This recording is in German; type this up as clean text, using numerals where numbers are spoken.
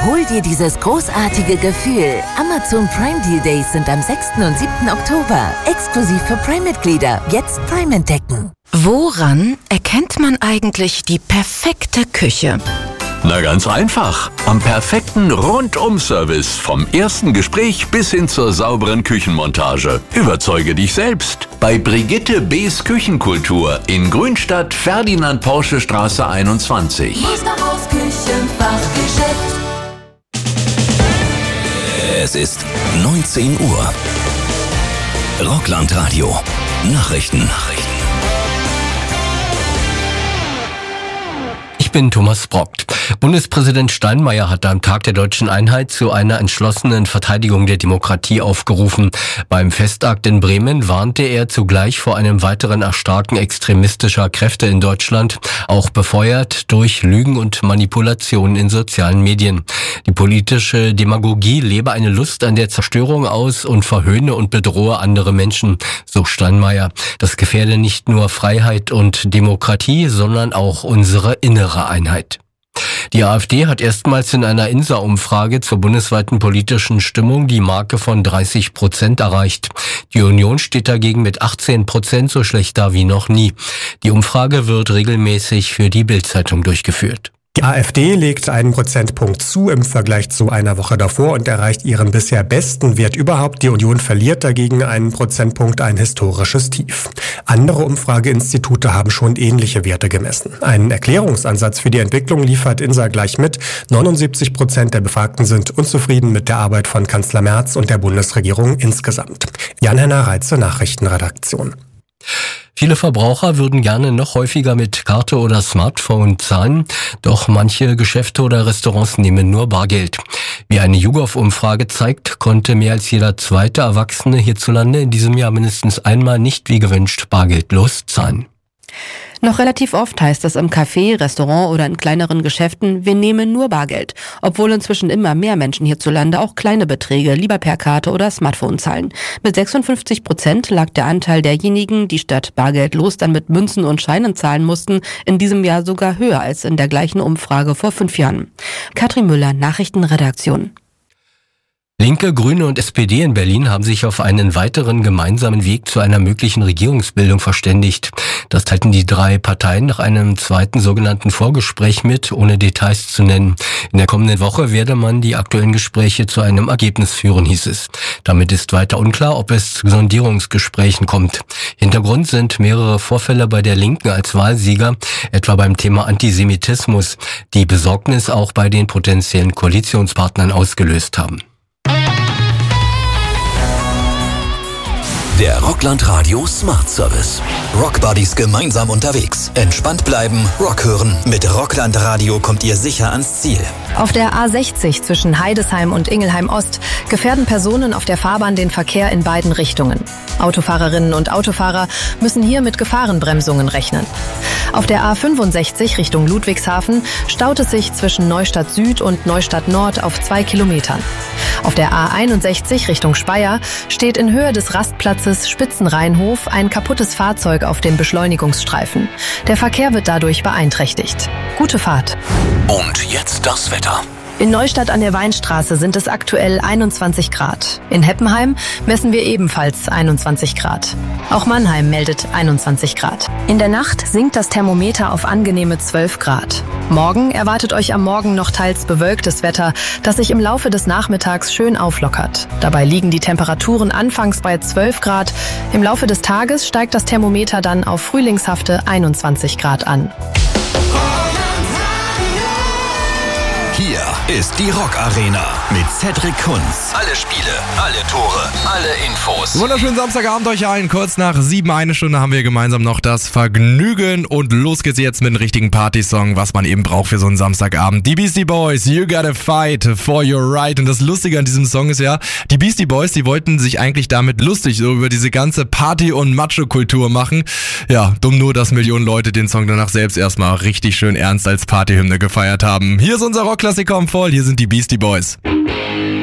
Hol dir dieses großartige Gefühl. Amazon Prime Deal Days sind am 6. und 7. Oktober. Exklusiv für Prime-Mitglieder. Jetzt Prime entdecken. Woran erkennt man eigentlich die perfekte Küche? Na ganz einfach. Am perfekten Rundum-Service. Vom ersten Gespräch bis hin zur sauberen Küchenmontage. Überzeuge dich selbst. Bei Brigitte B.'s Küchenkultur in Grünstadt, Ferdinand-Porsche-Straße 21. Musterhaus Küchenfachgeschäft. Es ist 19 Uhr. Rockland-Radio. Nachrichten. Ich bin Thomas Brockt. Bundespräsident Steinmeier hat am Tag der Deutschen Einheit zu einer entschlossenen Verteidigung der Demokratie aufgerufen. Beim Festakt in Bremen warnte er zugleich vor einem weiteren Erstarken extremistischer Kräfte in Deutschland, auch befeuert durch Lügen und Manipulationen in sozialen Medien. Die politische Demagogie lebe eine Lust an der Zerstörung aus und verhöhne und bedrohe andere Menschen, so Steinmeier. Das gefährde nicht nur Freiheit und Demokratie, sondern auch unsere innere Einheit. Die AfD hat erstmals in einer INSA-Umfrage zur bundesweiten politischen Stimmung die Marke von 30% erreicht. Die Union steht dagegen mit 18% so schlecht da wie noch nie. Die Umfrage wird regelmäßig für die Bild-Zeitung durchgeführt. Die AfD legt einen Prozentpunkt zu im Vergleich zu einer Woche davor und erreicht ihren bisher besten Wert überhaupt. Die Union verliert dagegen einen Prozentpunkt, ein historisches Tief. Andere Umfrageinstitute haben schon ähnliche Werte gemessen. Einen Erklärungsansatz für die Entwicklung liefert INSA gleich mit. 79% der Befragten sind unzufrieden mit der Arbeit von Kanzler Merz und der Bundesregierung insgesamt. Jan-Henner Reitze, Nachrichtenredaktion. Viele Verbraucher würden gerne noch häufiger mit Karte oder Smartphone zahlen, doch manche Geschäfte oder Restaurants nehmen nur Bargeld. Wie eine YouGov-Umfrage zeigt, konnte mehr als jeder zweite Erwachsene hierzulande in diesem Jahr mindestens einmal nicht wie gewünscht bargeldlos zahlen. Noch relativ oft heißt es im Café, Restaurant oder in kleineren Geschäften, wir nehmen nur Bargeld. Obwohl inzwischen immer mehr Menschen hierzulande auch kleine Beträge lieber per Karte oder Smartphone zahlen. Mit 56% lag der Anteil derjenigen, die statt bargeldlos dann mit Münzen und Scheinen zahlen mussten, in diesem Jahr sogar höher als in der gleichen Umfrage vor 5 Jahren. Katrin Müller, Nachrichtenredaktion. Linke, Grüne und SPD in Berlin haben sich auf einen weiteren gemeinsamen Weg zu einer möglichen Regierungsbildung verständigt. Das teilten die 3 Parteien nach einem zweiten sogenannten Vorgespräch mit, ohne Details zu nennen. In der kommenden Woche werde man die aktuellen Gespräche zu einem Ergebnis führen, hieß es. Damit ist weiter unklar, ob es zu Sondierungsgesprächen kommt. Hintergrund sind mehrere Vorfälle bei der Linken als Wahlsieger, etwa beim Thema Antisemitismus, die Besorgnis auch bei den potenziellen Koalitionspartnern ausgelöst haben. Der Rockland Radio Smart Service. Rockbuddies gemeinsam unterwegs. Entspannt bleiben, Rock hören. Mit Rockland Radio kommt ihr sicher ans Ziel. Auf der A60 zwischen Heidesheim und Ingelheim Ost gefährden Personen auf der Fahrbahn den Verkehr in beiden Richtungen. Autofahrerinnen und Autofahrer müssen hier mit Gefahrenbremsungen rechnen. Auf der A65 Richtung Ludwigshafen staut es sich zwischen Neustadt Süd und Neustadt Nord auf 2 Kilometern. Auf der A61 Richtung Speyer steht in Höhe des Rastplatzes Spitzenrheinhof ein kaputtes Fahrzeug auf dem Beschleunigungsstreifen. Der Verkehr wird dadurch beeinträchtigt. Gute Fahrt. Und jetzt das Wetter. In Neustadt an der Weinstraße sind es aktuell 21 Grad. In Heppenheim messen wir ebenfalls 21 Grad. Auch Mannheim meldet 21 Grad. In der Nacht sinkt das Thermometer auf angenehme 12 Grad. Morgen erwartet euch am Morgen noch teils bewölktes Wetter, das sich im Laufe des Nachmittags schön auflockert. Dabei liegen die Temperaturen anfangs bei 12 Grad. Im Laufe des Tages steigt das Thermometer dann auf frühlingshafte 21 Grad an. Hier ist die Rock Arena mit Cedric Kunz. Alle Spiele, alle Tore, alle Infos. Wunderschönen Samstagabend euch allen. Kurz nach 7, eine Stunde haben wir gemeinsam noch das Vergnügen. Und los geht's jetzt mit einem richtigen Partysong, was man eben braucht für so einen Samstagabend. Die Beastie Boys, You Gotta Fight for Your Right. Und das Lustige an diesem Song ist ja, die Beastie Boys, die wollten sich eigentlich damit lustig so über diese ganze Party- und Macho-Kultur machen. Ja, dumm nur, dass Millionen Leute den Song danach selbst erstmal richtig schön ernst als Partyhymne gefeiert haben. Hier ist unser Rockklassiker im Voll, hier sind die Beastie Boys.